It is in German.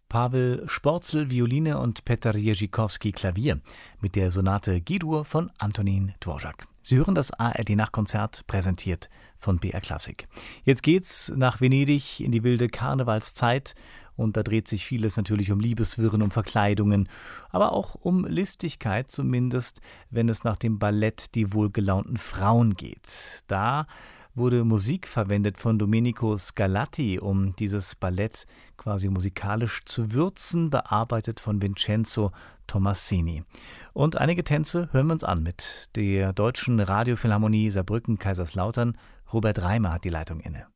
Pavel Sporzel Violine und Petr Jerzikowski Klavier mit der Sonate G-Dur von Antonín Dvořák. Sie hören das ARD-Nachtkonzert, präsentiert von BR Klassik. Jetzt geht's nach Venedig in die wilde Karnevalszeit und da dreht sich vieles natürlich um Liebeswirren, um Verkleidungen, aber auch um Listigkeit, zumindest wenn es nach dem Ballett Die wohlgelaunten Frauen geht. Da wurde Musik verwendet von Domenico Scarlatti, um dieses Ballett quasi musikalisch zu würzen, bearbeitet von Vincenzo Tommasini. Und einige Tänze hören wir uns an mit der Deutschen Radiophilharmonie Saarbrücken-Kaiserslautern. Robert Reimer hat die Leitung inne.